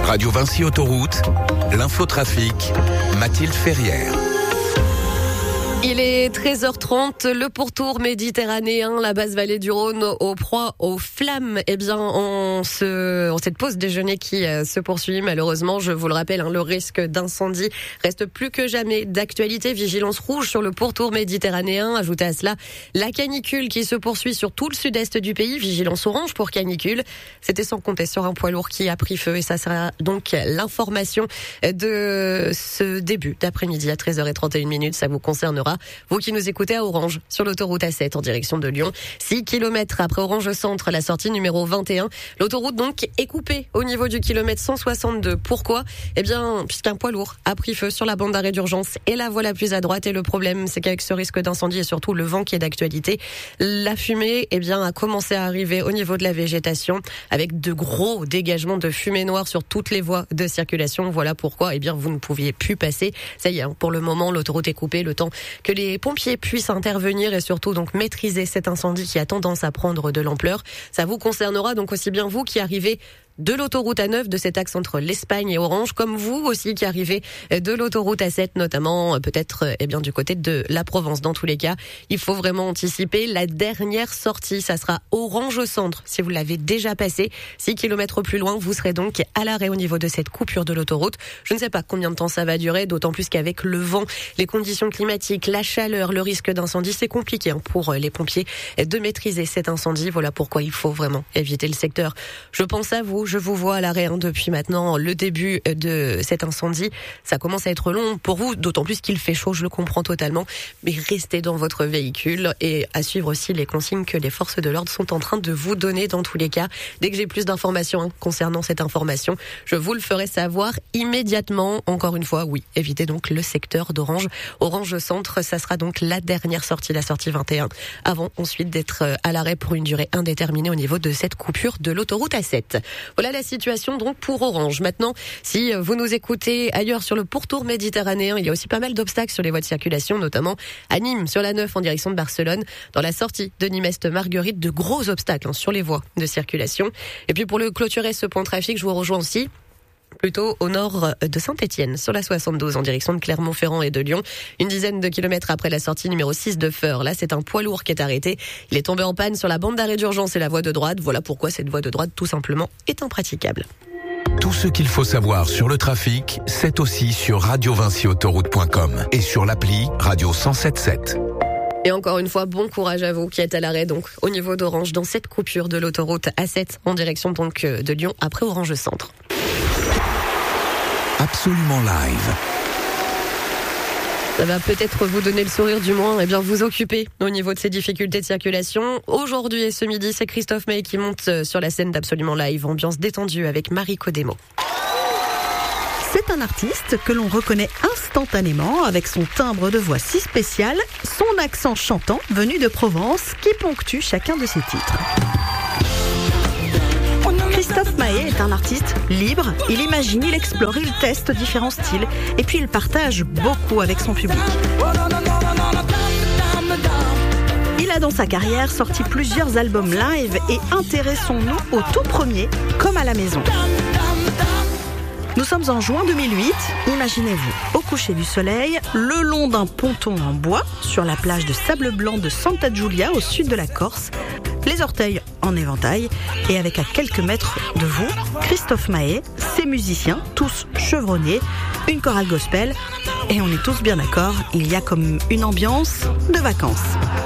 Radio Vinci Autoroute, l'infotrafic, Mathilde Ferrière. Il est 13h30, le pourtour méditerranéen, la basse vallée du Rhône aux proies aux flammes. Eh bien, en cette pause déjeuner qui se poursuit, malheureusement, je vous le rappelle, le risque d'incendie reste plus que jamais d'actualité. Vigilance rouge sur le pourtour méditerranéen. Ajoutez à cela la canicule qui se poursuit sur tout le sud-est du pays. Vigilance orange pour canicule. C'était sans compter sur un poids lourd qui a pris feu. Et ça sera donc l'information de ce début d'après-midi à 13h31. Ça vous concernera. Vous qui nous écoutez à Orange, sur l'autoroute A7 en direction de Lyon. 6 km après Orange Centre, la sortie numéro 21. L'autoroute donc est coupée au niveau du kilomètre 162. Pourquoi ? Eh bien, puisqu'un poids lourd a pris feu sur la bande d'arrêt d'urgence et la voie la plus à droite. Et le problème, c'est qu'avec ce risque d'incendie et surtout le vent qui est d'actualité, la fumée, a commencé à arriver au niveau de la végétation avec de gros dégagements de fumée noire sur toutes les voies de circulation. Voilà pourquoi, vous ne pouviez plus passer. Ça y est, pour le moment, l'autoroute est coupée, le temps que les pompiers puissent intervenir et surtout donc maîtriser cet incendie qui a tendance à prendre de l'ampleur. Ça vous concernera donc aussi bien vous qui arrivez de l'autoroute A9, de cet axe entre l'Espagne et Orange, comme vous aussi qui arrivez de l'autoroute A7, notamment peut-être du côté de la Provence. Dans tous les cas, il faut vraiment anticiper la dernière sortie. Ça sera Orange Centre. Si vous l'avez déjà passé, 6 km plus loin, vous serez donc à l'arrêt au niveau de cette coupure de l'autoroute. Je ne sais pas combien de temps ça va durer, d'autant plus qu'avec le vent, les conditions climatiques, la chaleur, le risque d'incendie, c'est compliqué pour les pompiers de maîtriser cet incendie. Voilà pourquoi il faut vraiment éviter le secteur. Je pense à vous. Je vous vois à l'arrêt depuis maintenant le début de cet incendie. Ça commence à être long pour vous, d'autant plus qu'il fait chaud, je le comprends totalement. Mais restez dans votre véhicule et à suivre aussi les consignes que les forces de l'ordre sont en train de vous donner dans tous les cas. Dès que j'ai plus d'informations concernant cette information, je vous le ferai savoir immédiatement. Encore une fois, oui, évitez donc le secteur d'Orange. Orange Centre, ça sera donc la dernière sortie, la sortie 21, avant ensuite d'être à l'arrêt pour une durée indéterminée au niveau de cette coupure de l'autoroute A7. Voilà la situation donc pour Orange. Maintenant, si vous nous écoutez ailleurs sur le pourtour méditerranéen, il y a aussi pas mal d'obstacles sur les voies de circulation, notamment à Nîmes, sur la 9 en direction de Barcelone. Dans la sortie de Nîmes-Est-Marguerite, de gros obstacles sur les voies de circulation. Et puis pour le clôturer ce point de trafic, je vous rejoins aussi plutôt au nord de Saint-Étienne, sur la 72 en direction de Clermont-Ferrand et de Lyon. Une dizaine de kilomètres après la sortie numéro 6 de Feur. Là, c'est un poids lourd qui est arrêté. Il est tombé en panne sur la bande d'arrêt d'urgence et la voie de droite. Voilà pourquoi cette voie de droite, tout simplement, est impraticable. Tout ce qu'il faut savoir sur le trafic, c'est aussi sur radiovinciautoroute.com et sur l'appli Radio 107.7. Et encore une fois, bon courage à vous qui êtes à l'arrêt donc au niveau d'Orange dans cette coupure de l'autoroute A7 en direction donc de Lyon après Orange Centre. Absolument live. Ça va peut-être vous donner le sourire, du moins, vous occuper au niveau de ces difficultés de circulation. Aujourd'hui et ce midi, c'est Christophe Maé qui monte sur la scène d'Absolument Live. Ambiance détendue avec Marie Codemo. C'est un artiste que l'on reconnaît instantanément avec son timbre de voix si spécial, son accent chantant venu de Provence qui ponctue chacun de ses titres. Christophe Maé est un artiste libre, il imagine, il explore, il teste différents styles et puis il partage beaucoup avec son public. Il a dans sa carrière sorti plusieurs albums live et intéressons-nous au tout premier, Comme à la maison. Nous sommes en juin 2008, imaginez-vous, au coucher du soleil, le long d'un ponton en bois, sur la plage de sable blanc de Santa Giulia au sud de la Corse, les orteils en éventail, et avec à quelques mètres de vous, Christophe Maé, ses musiciens, tous chevronnés, une chorale gospel, et on est tous bien d'accord, il y a comme une ambiance de vacances.